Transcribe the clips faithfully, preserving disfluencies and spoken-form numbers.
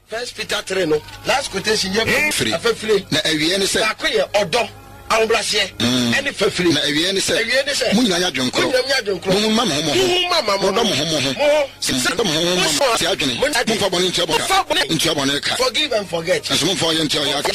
First Peter three no. Last quotation here free. Free. Na ewie ne se. Akoye odo. Awombrase. Any free. Na ewie ne se. Ewie ne se. Munya nya dwenkro. Munya nya dwenkro. Mu mama mo. Mu mama mo. Mo mo mo. Sisa mo mo. Si adwene. Mo fa boni ntia boka. Ntia boni ka. Forgive and forget. Aso mo fa ye ntia ya ka.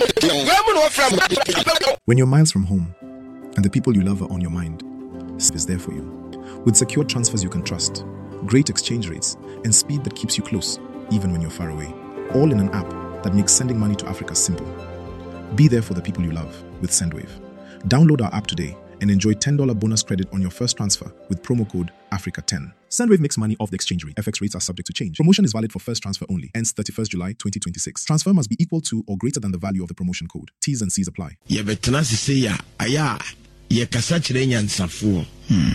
When you're miles from home and the people you love are on your mind, S I P is there for you. With secure transfers you can trust, great exchange rates, and speed that keeps you close, even when you're far away. All in an app that makes sending money to Africa simple. Be there for the people you love with Sendwave. Download our app today and enjoy ten dollars bonus credit on your first transfer with promo code Africa ten. Sendwave makes money off the exchange rate. F X rates are subject to change. Promotion is valid for first transfer only. Ends thirty-first July twenty twenty-six. Transfer must be equal to or greater than the value of the promotion code. T's and C's apply. Ye betena sise ya aya ye kasa kire nyansafo. Hmm.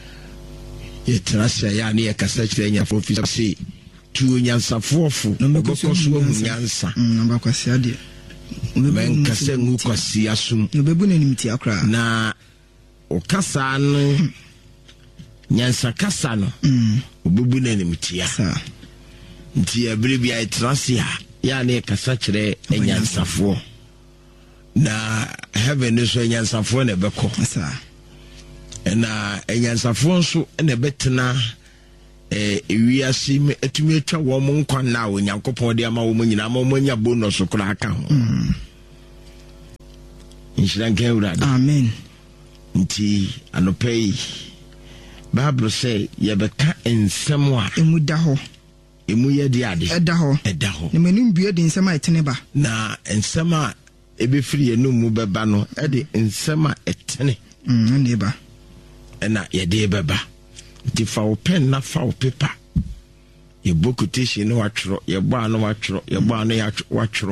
Ye trasya ya ne ye kasa kire nyansafo fi se tu nyansafo fu. No ko so mu nyansa. Mm ba kwasi ade. Men kasa ngu kwasi asum. No bebu na nimti akra. Na o kasa no nyansa kasa no. Mm. Obebu na nimti ya. Sa. Nti ebere bia trasya ya ne kasa kire nyansafo. Na heaven is so nyansafo na beko. Sa. Na nyansafo nso na betena eh ewiase me atumi atwa wo mo nkwa na wo nyankopon de ama wo mo nyina ama wo nya bonus kura aka ho. Mm. Inshallah ngewrade. Amen. Nti anopei Bible say ye beka ensem a emu da ho. Emu ye de ade. Eda ho. Eda ho. Ne manum bue de ensem a etene ba. Na ensem a ebe firi enum mu beba no e de ensem a etene. Mm ne ba. Na ye de beba. Ti fa o pen na fa o paper. Ye bokutation no watro, ye bo ano watro, ye bo ano ya watro.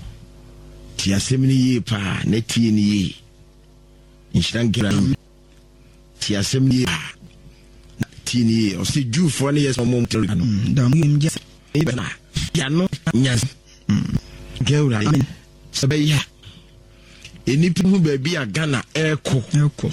Ti asemni yi pa na tie ni yi. Inshan gira. Ti asemni na tie ni yi. O se ju fo na yes mo mtero no. Da mu yim je. E be na. Ya no nyas. Geura. Sabe ya. Eni pu ba bi agana eko. Eko.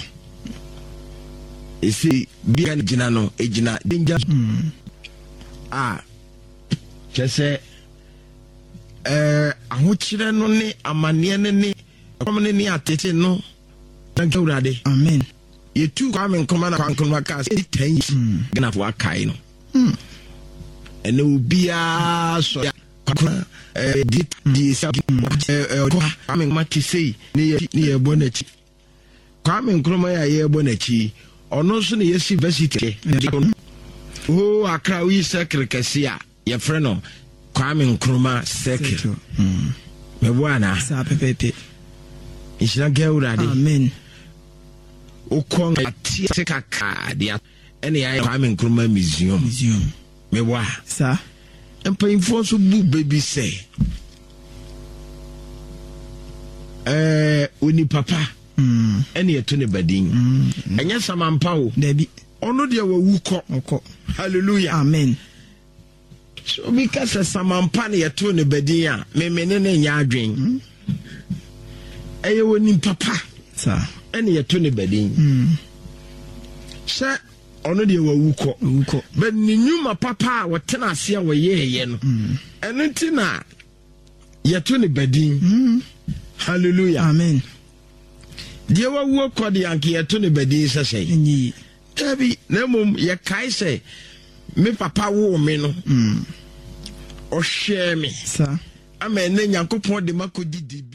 Esi bia gina no ejina danger. Mm. Ah. Kese eh ahochire no ne amane ne ne komne ne atete no danka urade. Amen. Yetu kwa men koma na kwankoma ka se ten gina fo akai no. Mm. Ene ubia so ya kwa eh di di sa eh kwa men mati sei ne ne ye bonachi. Kwa men kroma ya ye bonachi. Ono so ne yesi university oh Accra we circle kesia ye friend no Kwame Nkrumah circle mm me bwana sa pepepe ishina geurade. Amen. Ukon ati kaka dia ene ya Kwame Nkrumah museum museum me bwa sa empa info so bu baby say eh oni papa mm ene yeto ne badin mm enya samampa o dabi ono de wawu ko oko. Hallelujah. Amen. So because samampa ne yeto ne badin a me me ne nya adwen eye woni papa sa ene yeto ne badin mm sha ono de wawu ko wawu ko but ni nyuma papa a wotena ase a woyeye no eno ntina yeto ne badin mm hallelujah. Amen. Die wawu ko de anke yeto ne badin sese nyi tabi na mum ye kai se me papa wo me no mm o hwe me sa ama ne Nyankopon de makodi